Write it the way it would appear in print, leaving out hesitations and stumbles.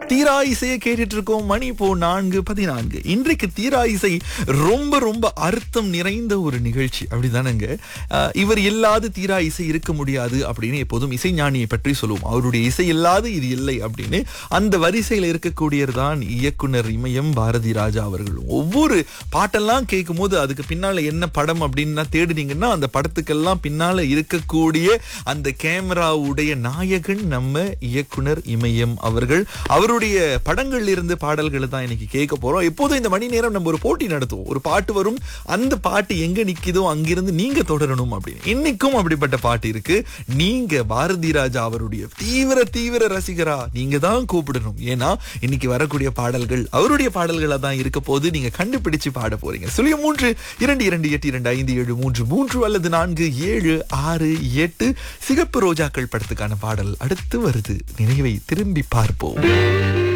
தீரா இசையை கேட்டுட்டு இருக்கோம். மணி இப்போ 4:14. இன்றைக்கு தீரா இசை ரொம்ப ரொம்ப அர்த்தம் நிறைந்த ஒரு நிகழ்ச்சி, அப்படிதானங்க. இவர் இல்லாத தீரா இசை இருக்க முடியாது அப்படின்னு எப்போதும் இசைஞானியை பற்றி சொல்லுவோம். அவருடைய இசை இல்லாத இது இல்லை அப்படின்னு. அந்த வரிசையில் இருக்கக்கூடியதான் இயக்குனர் இமயம் பாரதி ராஜா அவர்கள். ஒவ்வொரு பாட்டெல்லாம் கேட்கும் போது அதுக்கு பின்னால என்ன படம் அப்படின்னு தேடினீங்கன்னா அந்த படத்துக்கெல்லாம் பின்னால இருக்கக்கூடிய அந்த கேமராவுடைய நாயகன் நம்ம இயக்குனர் இமயம் அவர்கள். அவருடைய படங்கள்ல இருந்து பாடல்கள் தான் இன்னைக்கு கேட்க போறோம். எப்போதும் இந்த மணி நேரம் நம்ம ஒரு போட்டி நடத்துவோம். ஒரு பாட்டு வரும், அந்த பாட்டு எங்க நிக்குதோ அங்கிருந்து நீங்க தொடரணும் அப்படின்னு. இன்னைக்கும் அப்படிப்பட்ட பாட்டு இருக்கு. நீங்க பாரதி ராஜா அவருடைய தீவிர தீவிர ரசிகரா நீங்க தான் கூப்பிடணும். ஏன்னா இன்னைக்கு வரக்கூடிய பாடல்கள் அவருடைய பாடல்களா தான் இருக்க போது. நீங்க கண்டுபிடிச்சு பாட போறீங்க. 0322282573 அல்லது 4768. சிகப்பு ரோஜாக்கள் படத்துக்கான பாடல் அடுத்து வருது. நினைவை திரும்பி பார்ப்போம்.